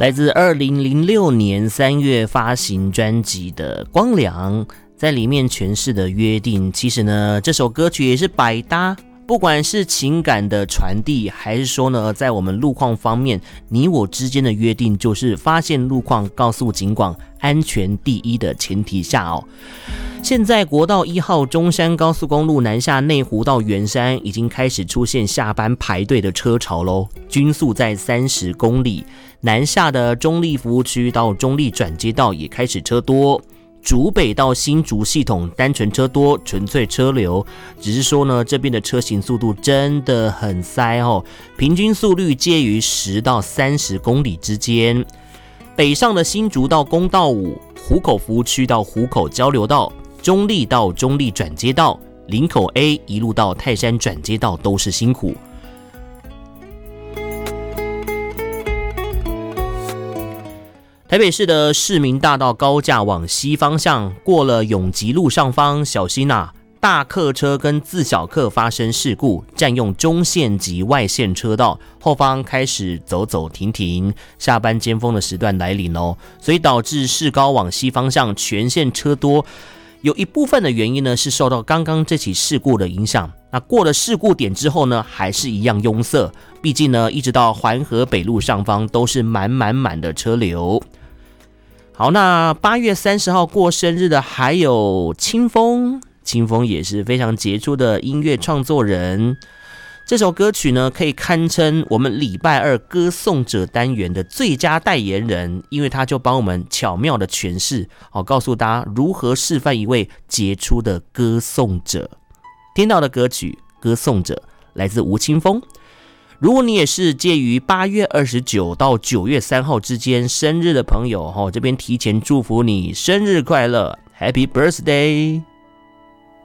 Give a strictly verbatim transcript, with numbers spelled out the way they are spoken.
来自二零零六年三月发行专辑的光良，在里面诠释的约定，其实呢这首歌曲也是百搭，不管是情感的传递，还是说呢在我们路况方面，你我之间的约定就是发现路况告诉警广安全第一的前提下哦。现在国道一号中山高速公路南下内湖到圆山已经开始出现下班排队的车潮咯，均速在三十公里，南下的中立服务区到中立转接道也开始车多，竹北到新竹系统单纯车多，纯粹车流，只是说呢这边的车行速度真的很塞哦，平均速率介于十到三十公里之间。北上的新竹到公道五，湖口服务区到湖口交流道，中立到中立转接道，林口 A 一路到泰山转接道都是辛苦。台北市的市民大道高架往西方向，过了永吉路上方，小心啊！大客车跟自小客发生事故，占用中线及外线车道，后方开始走走停停，下班尖峰的时段来临哦，所以导致市高往西方向全线车多。有一部分的原因呢是受到刚刚这起事故的影响，那过了事故点之后呢，还是一样拥塞，毕竟呢一直到环河北路上方都是满满满的车流。好，那八月三十号过生日的还有清风，清风也是非常杰出的音乐创作人。这首歌曲呢，可以堪称我们礼拜二歌颂者单元的最佳代言人，因为他就帮我们巧妙的诠释，好告诉大家如何示范一位杰出的歌颂者。听到的歌曲《歌颂者》来自吴青峰。如果你也是介于八月二十九到九月三号之间生日的朋友，这边提前祝福你生日快乐 ，Happy Birthday！